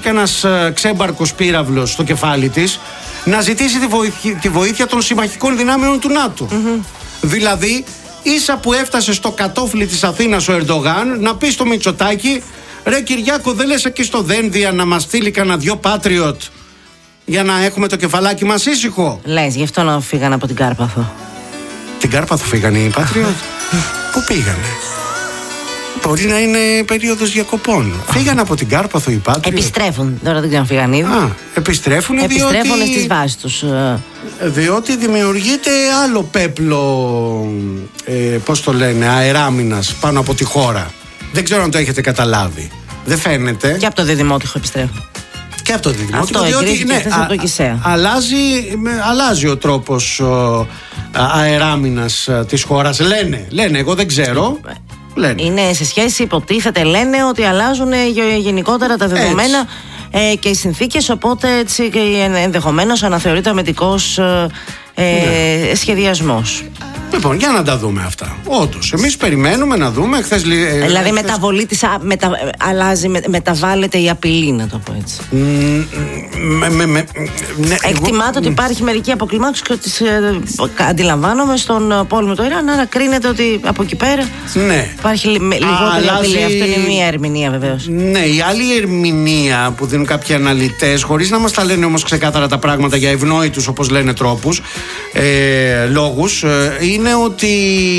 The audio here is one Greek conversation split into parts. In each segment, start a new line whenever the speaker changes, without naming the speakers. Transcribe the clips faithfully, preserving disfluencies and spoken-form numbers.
κανένας ξέμπαρκος πύραυλος στο κεφάλι της, να ζητήσει τη βοήθεια, τη βοήθεια των συμμαχικών δυνάμεων του ΝΑΤΟ. Mm-hmm. Δηλαδή, ίσα που έφτασε στο κατόφλι της Αθήνας ο Ερντογάν, να πει στο Μητσοτάκη: ρε Κυριάκο, δεν λες εκεί στο Δένδια να μας στείλει κανένα δυο Patriot για να έχουμε το κεφαλάκι μας ήσυχο?
Λες, γι' αυτό να φύγαν από την Κάρπαθο.
Την Κάρπαθο φύγανε οι Patriot? Πού πήγανε? Μπορεί να είναι περίοδος διακοπών. Φύγαν από την Κάρπαθο οι Patriot.
Επιστρέφουν, τώρα δεν ξέρω αν φύγαν ήδη.
Α, επιστρέφουν
Επιστρέφουν
διότι...
στις βάσεις τους.
Διότι δημιουργείται άλλο πέπλο, ε, πώς το λένε, αεράμινας πάνω από τη χώρα. Δεν ξέρω αν το έχετε καταλάβει. Δεν φαίνεται.
Και από το Διδημότυχο επιστρέφουν.
Και από το Διδημότυχο.
Αυτό εγκρίθηκε χθες από το ΚΙΣΕΑ.
Αλλάζει, αλλάζει ο τρόπος ο, αεράμινας της χώρας. Λένε, λένε, εγώ δεν ξέρω. Λένε.
Είναι σε σχέση, υποτίθεται, λένε ότι αλλάζουν γενικότερα τα δεδομένα ε, και οι συνθήκες, οπότε έτσι και ενδεχομένως αναθεωρείται ο αμυντικός ε, ναι. σχεδιασμός.
Λοιπόν, για να τα δούμε αυτά. Όντως, εμείς περιμένουμε να δούμε. Χθες, ε,
δηλαδή,
χθες...
μεταβολή της α, μετα, αλλάζει, με, μεταβάλλεται η απειλή, να το πω έτσι. Mm,
με, με, με, ναι,
Εκτιμάται
εγώ...
ότι υπάρχει μερική αποκλιμάκωση και ότι ε, αντιλαμβάνομαι στον πόλεμο του Ιράν, άρα κρίνεται ότι από εκεί πέρα
ναι.
υπάρχει λι, λιγότερη απειλή. Αυτό είναι μία ερμηνεία, βεβαίως.
Ναι, η άλλη ερμηνεία που δίνουν κάποιοι αναλυτές, χωρίς να μας τα λένε όμως ξεκάθαρα τα πράγματα για ευνόητους, όπως λένε, τρόπους, ε, λόγους, ε, είναι ότι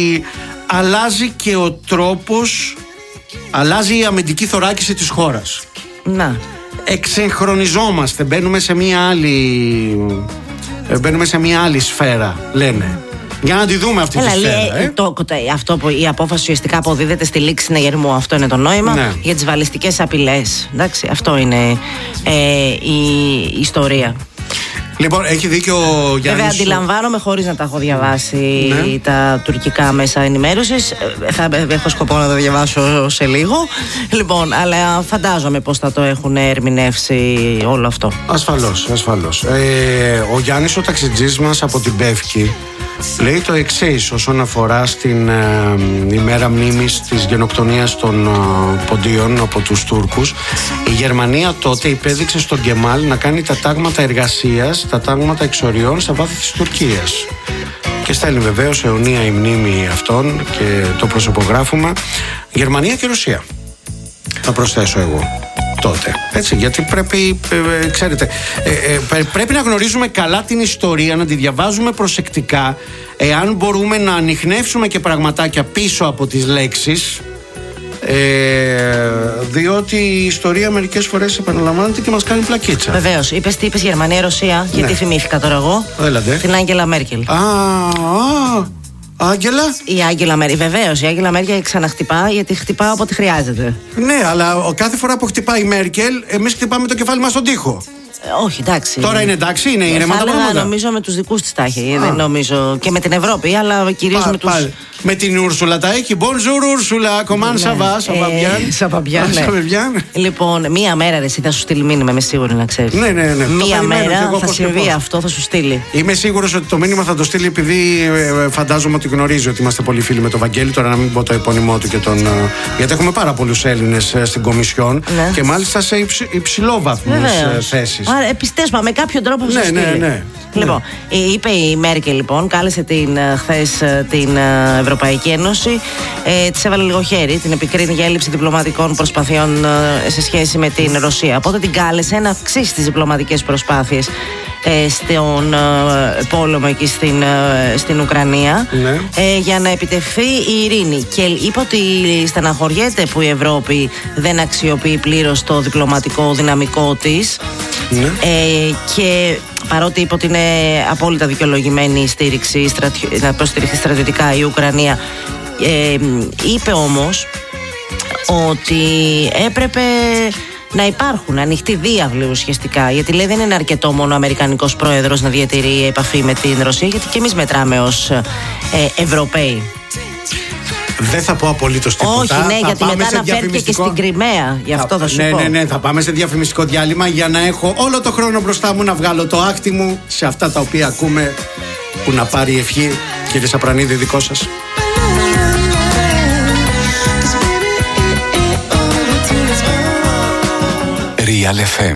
αλλάζει και ο τρόπος, αλλάζει η αμυντική θωράκιση της χώρας.
Να.
Εξεγχρονιζόμαστε, μπαίνουμε σε μια άλλη, μπαίνουμε σε μια άλλη σφαίρα, λένε. Για να τη δούμε αυτή Έλα, τη σφαίρα. Λέει, ε? το, το, αυτό που η απόφαση ουσιαστικά αποδίδεται στη λήξη συναγερμού. Αυτό είναι το νόημα. Ναι. Για τις βαλιστικές απειλές. Εντάξει, αυτό είναι ε, η, η ιστορία. Λοιπόν, έχει δίκιο ο Γιάννης.
Βέβαια, αντιλαμβάνομαι, χωρίς να τα έχω διαβάσει,
ναι.
τα τουρκικά μέσα ενημέρωσης. Θα έχω σκοπό να τα διαβάσω σε λίγο. Λοιπόν, αλλά φαντάζομαι πως θα το έχουν ερμηνεύσει όλο αυτό.
Ασφαλώς, ασφαλώς. Ε, ο Γιάννης, ο ταξιτζής μας από την Πεύκη, λέει το εξής όσον αφορά στην ε, ημέρα μνήμης της γενοκτονίας των ε, Ποντίων από τους Τούρκους. Η Γερμανία τότε υπέδειξε στον Κεμάλ να κάνει τα τάγματα εργασίας, τα τάγματα εξοριών στα βάθη της Τουρκίας. Και στέλνει βεβαίως αιωνία η μνήμη αυτών και το προσωπογράφουμε. Γερμανία και Ρωσία, θα προσθέσω εγώ. Τότε. Έτσι, γιατί πρέπει, ε, ξέρετε, ε, ε, πρέπει να γνωρίζουμε καλά την ιστορία, να τη διαβάζουμε προσεκτικά, εάν μπορούμε να ανιχνεύσουμε και πραγματάκια πίσω από τις λέξεις, ε, διότι η ιστορία μερικές φορές επαναλαμβάνεται και μας κάνει πλακίτσα.
Βεβαίως. Είπες τι είπες, Γερμανία-Ρωσία, ναι. Γιατί θυμήθηκα τώρα εγώ.
Έλατε.
Την Άγγελα Μέρκελ.
Α, α. Άγγελα.
Η Άγγελα Μέρκελ, βεβαίως. Η Άγγελα Μέρκελ ξαναχτυπά, γιατί χτυπά όποτε χρειάζεται.
Ναι, αλλά κάθε φορά που χτυπάει η Μέρκελ, εμείς χτυπάμε το κεφάλι μας στον τοίχο.
Ε, όχι, εντάξει.
Τώρα είναι εντάξει, είναι ήρεμα τα πράγματα.
Νομίζω με τους δικούς της τα έχει. Δεν νομίζω. Και με την Ευρώπη, αλλά κυρίως με τους.
Πάλι. Με την Ούρσουλα τα έχει. Bonjour Ούρσουλα, κομμάν σαβά,
Σαβαμπιάν. Λοιπόν, μία μέρα ρε, εσύ θα σου στείλει μήνυμα, είμαι σίγουρη να ξέρεις.
Ναι, ναι, ναι.
Μία μέρα θα συμβεί αυτό, θα σου στείλει.
Είμαι σίγουρος ότι το μήνυμα θα το στείλει επειδή ε, φαντάζομαι ότι γνωρίζει ότι είμαστε πολύ φίλοι με τον Βαγγέλη. Τώρα να μην πω το επώνυμό του και τον. Ε, γιατί έχουμε πάρα πολλούς Έλληνες ε, στην Κομισιόν, ναι. Και μάλιστα σε υψη, υψηλόβαθμες ε, θέσεις.
Άρα επιστέσμα με κάποιο τρόπο θα
ναι,
σου
ναι,
στείλει.
ναι, ναι.
Λοιπόν, είπε η Μέρκελ, λοιπόν, κάλεσε την, χθες την Ευρωπαϊκή Ένωση, ε, της έβαλε λίγο χέρι, την επικρίνει για έλλειψη διπλωματικών προσπαθειών ε, σε σχέση με την Ρωσία. Οπότε την κάλεσε να αυξήσει τις διπλωματικές προσπάθειες ε, στον ε, πόλεμο εκεί στην, ε, στην Ουκρανία, ναι. ε, για να επιτευχθεί η ειρήνη. Και είπε ότι στεναχωριέται που η Ευρώπη δεν αξιοποιεί πλήρως το διπλωματικό δυναμικό της, ναι. ε, και παρότι είπε ότι είναι απόλυτα δικαιολογημένη η στήριξη, να προστηριχθεί στρατιωτικά η Ουκρανία, ε, είπε όμως ότι έπρεπε να υπάρχουν ανοιχτοί διάβλοι ουσιαστικά, γιατί λέει δεν είναι αρκετό μόνο ο Αμερικανικός πρόεδρος να διατηρεί επαφή με την Ρωσία, γιατί και εμείς μετράμε ως ε, Ευρωπαίοι.
Δεν θα πω απολύτως τίποτα.
Όχι, ναι,
θα
γιατί μετά αναφέρθηκε και στην Κριμαία. Γι' αυτό θα, θα σου
ναι,
πω.
Ναι, ναι, θα πάμε σε διαφημιστικό διάλειμμα για να έχω όλο το χρόνο μπροστά μου να βγάλω το άκτη μου σε αυτά τα οποία ακούμε, που να πάρει ευχή. Κύριε Σαπρανίδη, δικό σας. Real εφ εμ.